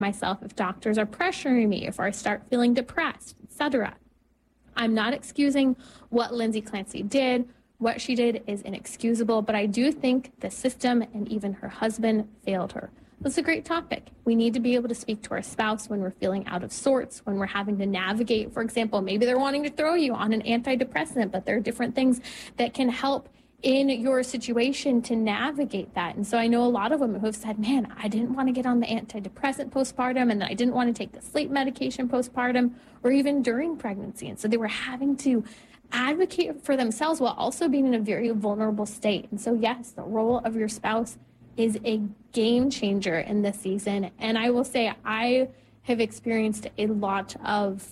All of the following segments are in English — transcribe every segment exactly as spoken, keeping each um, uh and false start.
myself if doctors are pressuring me, if I start feeling depressed, et cetera. I'm not excusing what Lindsay Clancy did. What she did is inexcusable, but I do think the system and even her husband failed her. That's a great topic. We need to be able to speak to our spouse when we're feeling out of sorts, when we're having to navigate. For example, maybe they're wanting to throw you on an antidepressant, but there are different things that can help in your situation to navigate that. And so I know a lot of women who have said, man, I didn't want to get on the antidepressant postpartum, and then I didn't want to take the sleep medication postpartum or even during pregnancy. And so they were having to advocate for themselves while also being in a very vulnerable state. And so, yes, the role of your spouse is a game changer in this season. And I will say I have experienced a lot of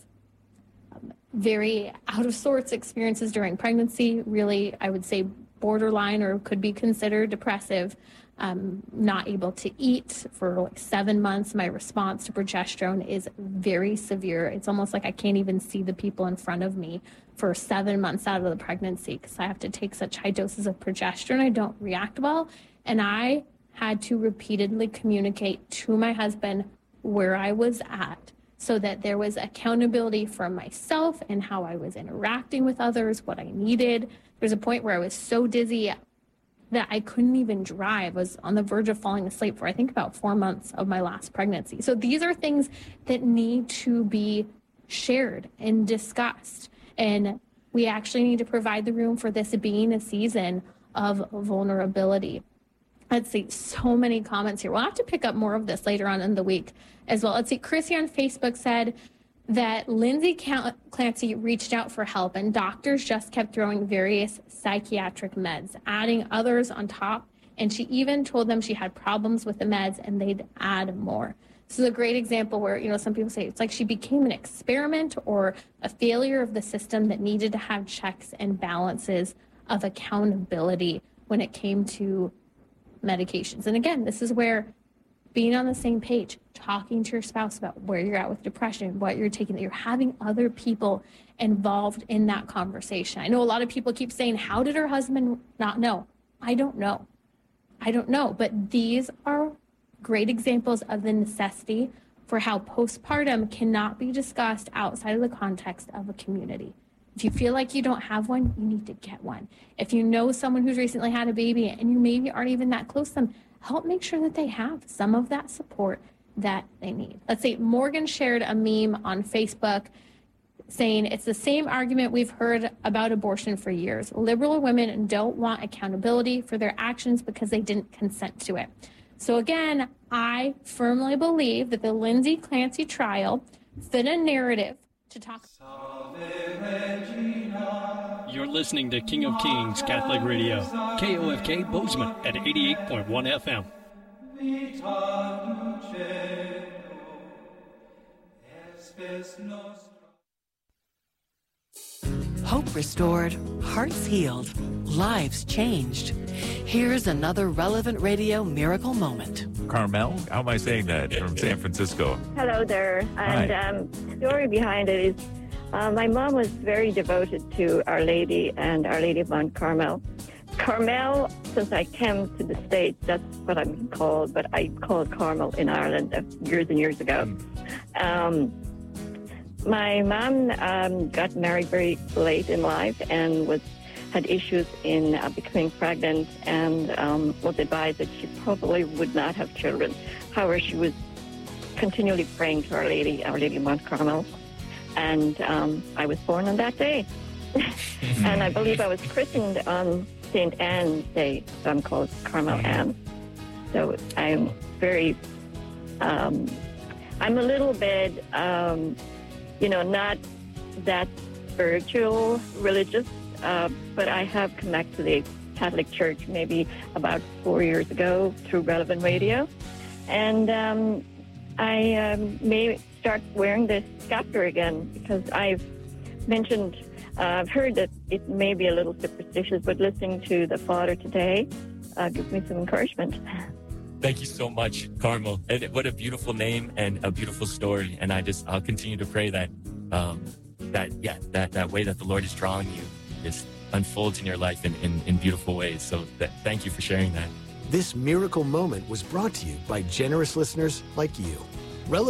um, very out of sorts experiences during pregnancy, really, I would say borderline or could be considered depressive, um, not able to eat for like seven months. My response to progesterone is very severe. It's almost like I can't even see the people in front of me for seven months out of the pregnancy because I have to take such high doses of progesterone. I don't react well. And I had to repeatedly communicate to my husband where I was at so that there was accountability for myself and how I was interacting with others, what I needed. There's a point where I was so dizzy that I couldn't even drive. I was on the verge of falling asleep for, I think, about four months of my last pregnancy. So these are things that need to be shared and discussed. And we actually need to provide the room for this being a season of vulnerability. Let's see, so many comments here. We'll have to pick up more of this later on in the week as well. Let's see, Chrissy on Facebook said that Lindsay Clancy reached out for help and doctors just kept throwing various psychiatric meds, adding others on top. And she even told them she had problems with the meds and they'd add more. This is a great example where, you know, some people say it's like she became an experiment or a failure of the system that needed to have checks and balances of accountability when it came to medications. And again, this is where being on the same page, talking to your spouse about where you're at with depression, what you're taking, that you're having other people involved in that conversation. I know a lot of people keep saying, how did her husband not know? I don't know. I don't know. But these are great examples of the necessity for how postpartum cannot be discussed outside of the context of a community. If you feel like you don't have one, you need to get one. If you know someone who's recently had a baby and you maybe aren't even that close to them, help make sure that they have some of that support that they need. Let's say Morgan shared a meme on Facebook saying it's the same argument we've heard about abortion for years. Liberal women don't want accountability for their actions because they didn't consent to it. So again, I firmly believe that the Lindsay Clancy trial fit a narrative to talk. You're listening to King of Kings Catholic Radio, K O F K Bozeman at eighty-eight point one F M. Hope restored, hearts healed, lives changed. Here's another Relevant Radio miracle moment. Carmel, how am I saying that, from San Francisco? Hello there. And um, the story behind it is uh, my mom was very devoted to Our Lady and Our Lady of Mount Carmel. Carmel, since I came to the States, that's what I'm called, but I called Carmel in Ireland years and years ago. Um, my mom um, got married very late in life and was had issues in uh, becoming pregnant and um, was advised that she probably would not have children. However, she was continually praying to Our Lady, Our Lady of Mount Carmel, and um, I was born on that day. And I believe I was christened on Saint Anne's Day, so I'm called Carmel Anne. So I'm very, um, I'm a little bit, um, you know, not that spiritual, religious, uh, but I have come back to the Catholic Church maybe about four years ago through Relevant Radio. And um, I um, may start wearing this scepter again because I've mentioned, uh, I've heard that it may be a little superstitious, but listening to the Father today uh, gives me some encouragement. Thank you so much, Carmel. And what a beautiful name and a beautiful story. And I just, I'll continue to pray that, um, that, yeah, that, that way that the Lord is drawing you just unfolds in your life in, in, in beautiful ways. So that, thank you for sharing that. This miracle moment was brought to you by generous listeners like you.